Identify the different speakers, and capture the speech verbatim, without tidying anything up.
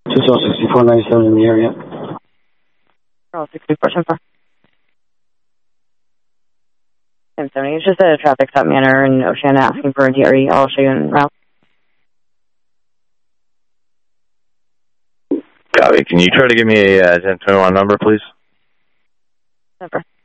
Speaker 1: Just on sixty-four ninety-seven in the area.
Speaker 2: Oh, sixty-four, ten four. ten seventy. It's just a traffic stop manner in Oceana asking for a D R E. I'll show you en route.
Speaker 3: Copy. Can you try to give me a uh, ten twenty-one number, please?
Speaker 2: ten four.